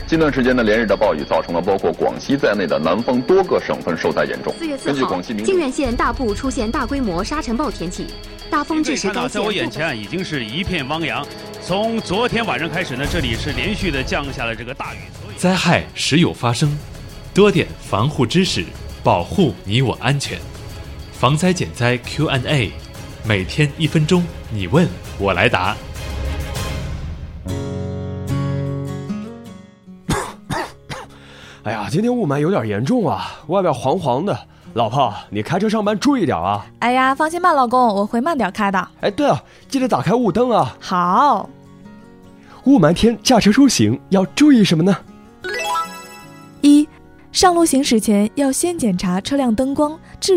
近段时间的连日的暴雨，造成了包括广西在内的南方多个省份受灾严重。 4月4号，靖远县大部出现大规模沙尘暴天气，大风致使该县。 在我眼前已经是一片汪洋。从昨天晚上开始呢，这里是连续的降下了这个大雨。 灾害时有发生，多点防护知识，保护你我安全。防灾减灾 Q&A， 每天1分钟，你问我来答。 哎呀，今天雾霾有点严重啊，外边黄黄的。老婆，你开车上班注意点啊。 哎呀，放心吧，老公，我会慢点开的。 哎，对了，记得打开雾灯啊。 好。 雾霾天驾车出行要注意什么呢 ？1. 上路行驶前要先检查车辆灯光、制